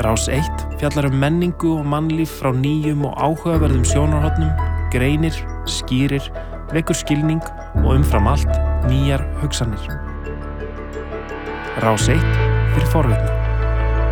Rás 1 fjallar menningu og mannlíf frá nýjum og áhugaverðum sjónarhornum, greinir, skýrir, vekur skilning og umfram allt nýjar hugsanir. Rás 1 fyrir forvitna.